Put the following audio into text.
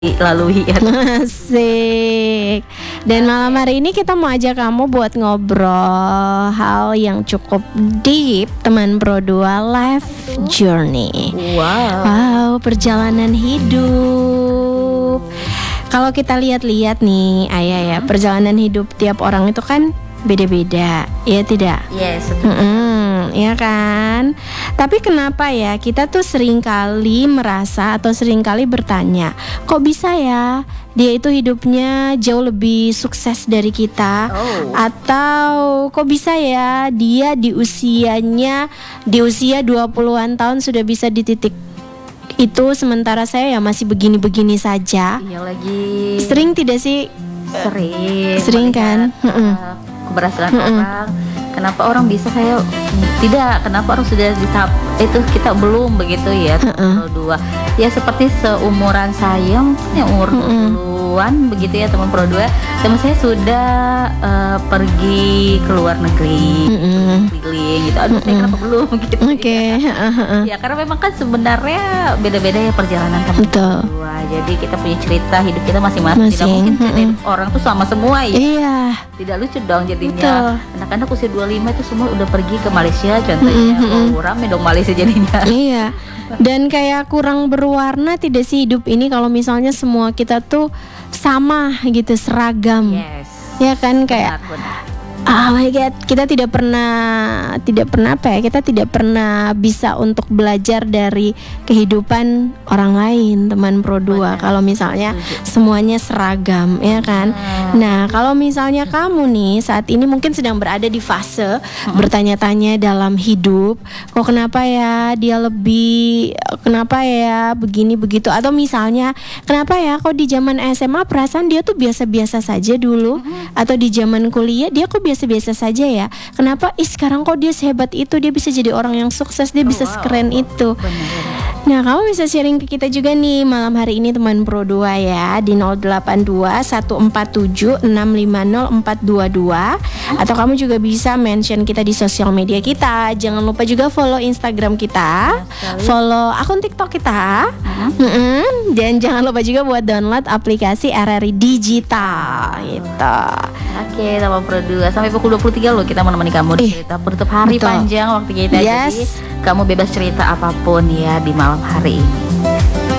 dilalui ya. Asik. Dan malam hari ini kita mau ajak kamu buat ngobrol hal yang cukup deep, teman Pro 2 Life Journey. Wow, perjalanan hidup. Kalau kita lihat-lihat nih, Ayah ya, perjalanan hidup tiap orang itu kan beda-beda, ya tidak? Yes. Ya kan. Tapi kenapa ya kita tuh seringkali merasa atau seringkali bertanya, kok bisa ya dia itu hidupnya jauh lebih sukses dari kita? Atau kok bisa ya dia di usia 20-an tahun sudah bisa di titik itu, sementara saya ya masih begini-begini saja. Iya lagi. Sering tidak sih? Sering kan? Keberhasilan orang. Kenapa orang bisa, saya tidak? Kenapa orang sudah di tahap itu, kita belum begitu ya? Dua. Ya seperti seumuran saya, mungkin ya umur 20-an begitu ya, teman Pro 2. Teman saya sudah pergi ke luar negeri, keliling gitu. Aduh, saya kenapa belum gitu? Ya karena memang kan sebenarnya beda-beda ya perjalanan teman Pro 2. Jadi kita punya cerita hidup kita masing-masing. Tidak mungkin cerita orang tuh sama semua ya. Iya. Tidak lucu dong jadinya. Anak-anak usia 25 itu semua udah pergi ke Malaysia contohnya. Rame dong Malaysia jadinya. Iya. Dan kayak kurang berwarna tidak sih hidup ini kalau misalnya semua kita tuh sama gitu, seragam. Yes. Ya kan, kayak Benar. oh my god, kita tidak pernah apa ya, kita tidak pernah bisa untuk belajar dari kehidupan orang lain, teman Pro 2. Kalau misalnya semuanya seragam, ya kan. Nah, kalau misalnya kamu nih saat ini mungkin sedang berada di fase bertanya-tanya dalam hidup, kok kenapa ya dia lebih, kenapa ya begini begitu, atau misalnya kenapa ya kok di zaman SMA perasaan dia tuh biasa-biasa saja dulu, atau di zaman kuliah dia kok biasa-biasa saja ya. Kenapa sekarang kok dia sehebat itu, dia bisa jadi orang yang sukses, dia bisa sekeren itu. Nah, kamu bisa sharing ke kita juga nih malam hari ini, teman Pro 2 ya, di 082 147 650 422, atau kamu juga bisa mention kita di sosial media kita. Jangan lupa juga follow Instagram kita, follow akun TikTok kita, dan jangan lupa juga buat download aplikasi RRI Digital gitu. Oke, teman Pro 2, sampai pukul 23 loh kita menemani kamu di cerita penutup hari panjang waktu kita. Jadi kamu bebas cerita apapun ya di malam hari ini.